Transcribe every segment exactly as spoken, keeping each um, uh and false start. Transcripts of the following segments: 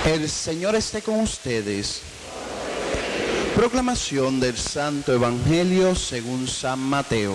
El Señor esté con ustedes. Proclamación del Santo Evangelio según San Mateo.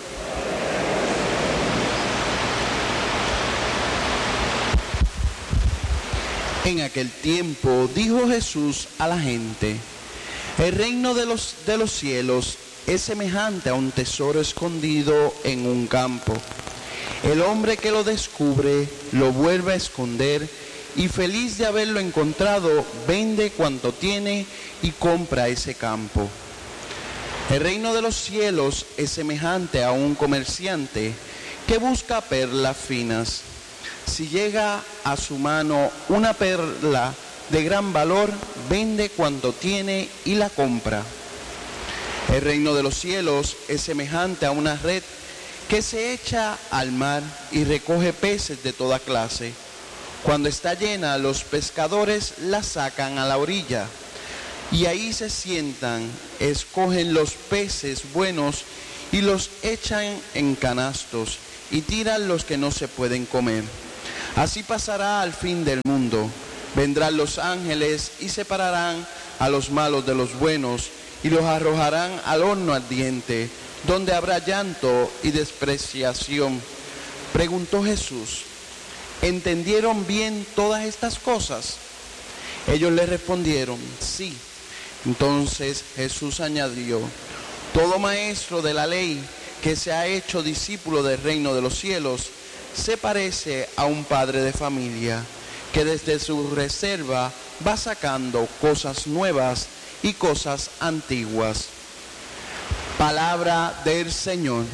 En aquel tiempo dijo Jesús a la gente: el reino de los, de los cielos es semejante a un tesoro escondido en un campo. El hombre que lo descubre lo vuelve a esconder y feliz de haberlo encontrado, vende cuanto tiene y compra ese campo. El reino de los cielos es semejante a un comerciante que busca perlas finas. Si llega a su mano una perla de gran valor, vende cuanto tiene y la compra. El reino de los cielos es semejante a una red que se echa al mar y recoge peces de toda clase. Cuando está llena, los pescadores la sacan a la orilla y ahí se sientan, escogen los peces buenos y los echan en canastos y tiran los que no se pueden comer. Así pasará al fin del mundo. Vendrán los ángeles y separarán a los malos de los buenos y los arrojarán al horno ardiente, donde habrá llanto y despreciación. Preguntó Jesús: ¿entendieron bien todas estas cosas? Ellos le respondieron: sí. Entonces Jesús añadió: todo maestro de la ley que se ha hecho discípulo del reino de los cielos se parece a un padre de familia que desde su reserva va sacando cosas nuevas y cosas antiguas. Palabra del Señor.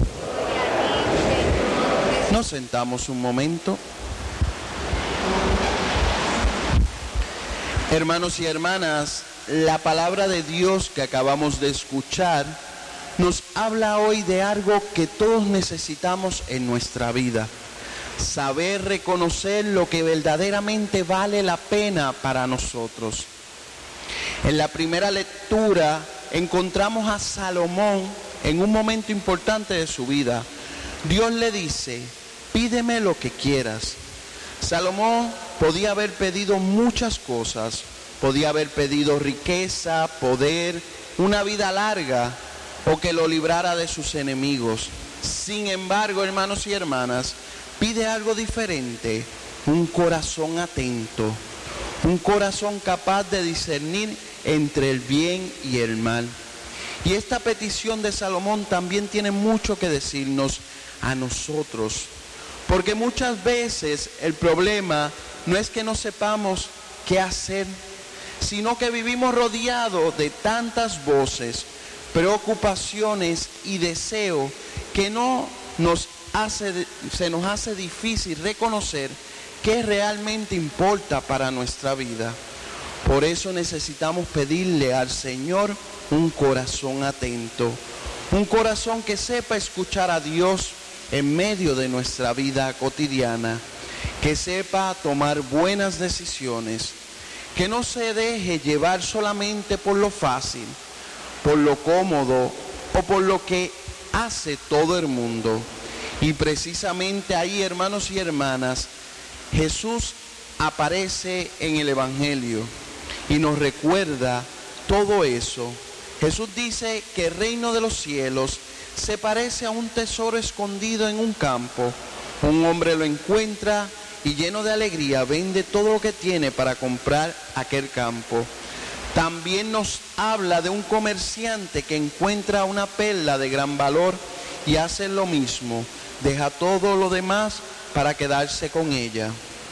Nos sentamos un momento. Hermanos y hermanas, la palabra de Dios que acabamos de escuchar nos habla hoy de algo que todos necesitamos en nuestra vida: saber reconocer lo que verdaderamente vale la pena para nosotros. En la primera lectura encontramos a Salomón en un momento importante de su vida. Dios le dice: pídeme lo que quieras. Salomón podía haber pedido muchas cosas. Podía haber pedido riqueza, poder, una vida larga, o que lo librara de sus enemigos. Sin embargo, hermanos y hermanas, pide algo diferente: un corazón atento, un corazón capaz de discernir entre el bien y el mal. Y esta petición de Salomón también tiene mucho que decirnos a nosotros, porque muchas veces el problema no es que no sepamos qué hacer, sino que vivimos rodeados de tantas voces, preocupaciones y deseos que no nos hace, se nos hace difícil reconocer qué realmente importa para nuestra vida. Por eso necesitamos pedirle al Señor un corazón atento, un corazón que sepa escuchar a Dios en medio de nuestra vida cotidiana, que sepa tomar buenas decisiones, que no se deje llevar solamente por lo fácil, por lo cómodo o por lo que hace todo el mundo. Y precisamente ahí, hermanos y hermanas, Jesús aparece en el Evangelio y nos recuerda todo eso. Jesús dice que el reino de los cielos se parece a un tesoro escondido en un campo. Un hombre lo encuentra y lleno de alegría vende todo lo que tiene para comprar aquel campo. También nos habla de un comerciante que encuentra una perla de gran valor y hace lo mismo, deja todo lo demás para quedarse con ella.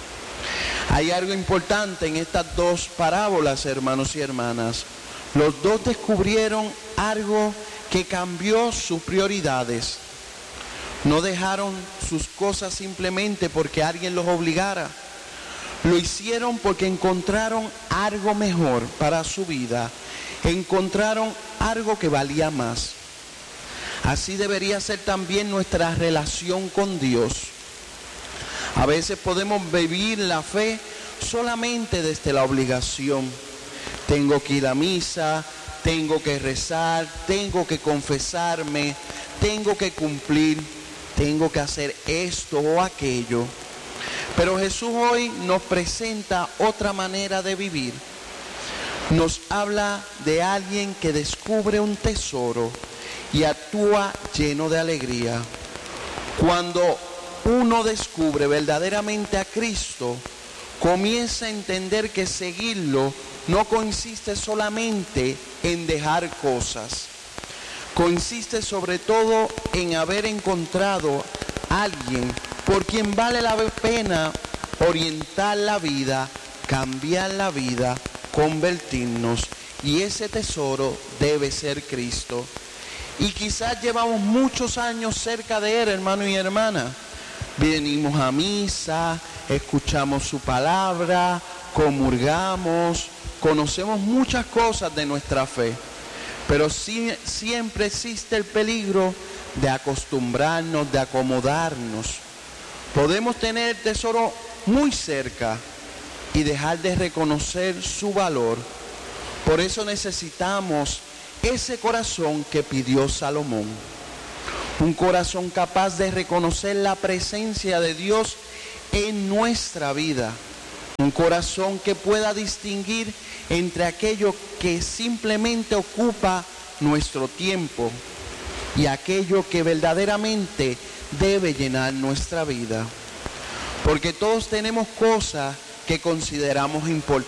Hay algo importante en estas dos parábolas, hermanos y hermanas. Los dos descubrieron algo que cambió sus prioridades. No dejaron sus cosas simplemente porque alguien los obligara. Lo hicieron porque encontraron algo mejor para su vida. Encontraron algo que valía más. Así debería ser también nuestra relación con Dios. A veces podemos vivir la fe solamente desde la obligación. Tengo que ir a misa, tengo que rezar, tengo que confesarme, tengo que cumplir, tengo que hacer esto o aquello. Pero Jesús hoy nos presenta otra manera de vivir. Nos habla de alguien que descubre un tesoro y actúa lleno de alegría. Cuando uno descubre verdaderamente a Cristo, comienza a entender que seguirlo no consiste solamente en dejar cosas. Consiste sobre todo en haber encontrado a alguien por quien vale la pena orientar la vida, cambiar la vida, convertirnos. Y ese tesoro debe ser Cristo. Y quizás llevamos muchos años cerca de Él, hermano y hermana. Venimos a misa, escuchamos su palabra, comulgamos, conocemos muchas cosas de nuestra fe. Pero sí, siempre existe el peligro de acostumbrarnos, de acomodarnos. Podemos tener el tesoro muy cerca y dejar de reconocer su valor. Por eso necesitamos ese corazón que pidió Salomón. Un corazón capaz de reconocer la presencia de Dios en nuestra vida. Un corazón que pueda distinguir entre aquello que simplemente ocupa nuestro tiempo y aquello que verdaderamente debe llenar nuestra vida. Porque todos tenemos cosas que consideramos importantes.